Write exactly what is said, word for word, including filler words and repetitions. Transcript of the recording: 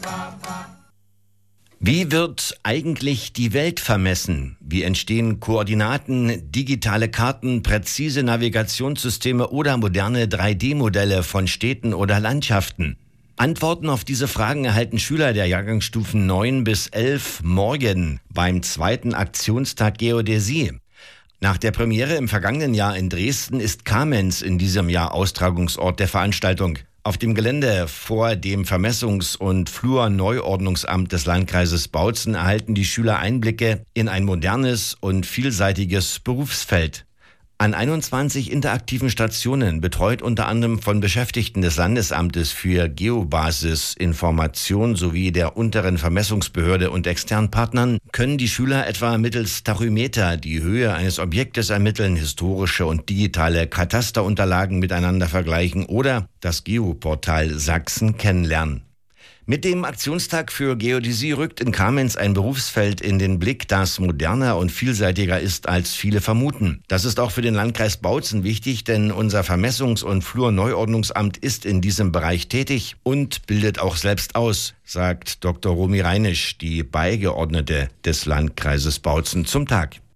Wie wird eigentlich die Welt vermessen? Wie entstehen Koordinaten, digitale Karten, präzise Navigationssysteme oder moderne drei D Modelle von Städten oder Landschaften? Antworten auf diese Fragen erhalten Schüler der Jahrgangsstufen neun bis elf morgen beim zweiten Aktionstag Geodäsie. Nach der Premiere im vergangenen Jahr in Dresden ist Kamenz in diesem Jahr Austragungsort der Veranstaltung. Auf dem Gelände vor dem Vermessungs- und Flurneuordnungsamt des Landkreises Bautzen erhalten die Schüler Einblicke in ein modernes und vielseitiges Berufsfeld. An einundzwanzig interaktiven Stationen, betreut unter anderem von Beschäftigten des Landesamtes für Geobasis Information sowie der unteren Vermessungsbehörde und externen Partnern, können die Schüler etwa mittels Tachymeter die Höhe eines Objektes ermitteln, historische und digitale Katasterunterlagen miteinander vergleichen oder das Geoportal Sachsen kennenlernen. Mit dem Aktionstag für Geodäsie rückt in Kamenz ein Berufsfeld in den Blick, das moderner und vielseitiger ist, als viele vermuten. Das ist auch für den Landkreis Bautzen wichtig, denn unser Vermessungs- und Flurneuordnungsamt ist in diesem Bereich tätig und bildet auch selbst aus, sagt Doktor Romy Reinisch, die Beigeordnete des Landkreises Bautzen, zum Tag.